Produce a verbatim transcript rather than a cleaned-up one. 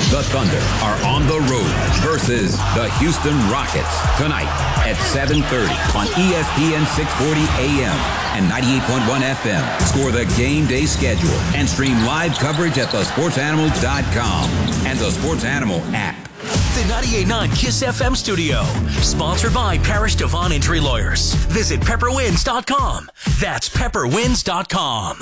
The Thunder are on the road versus the Houston Rockets tonight at seven thirty on E S P N six forty A M and ninety-eight point one F M. Score the game day schedule and stream live coverage at the sports animal dot com and the Sports Animal app. The ninety-eight point nine KISS F M studio, sponsored by Parish Devon Injury Lawyers. Visit pepper wins dot com. That's pepper wins dot com.